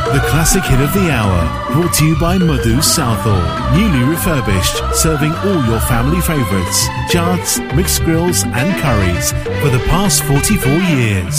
The classic hit of the hour, brought to you by Madhu's Southall. Newly refurbished, serving all your family favourites, jarts, mixed grills and curries for the past 44 years.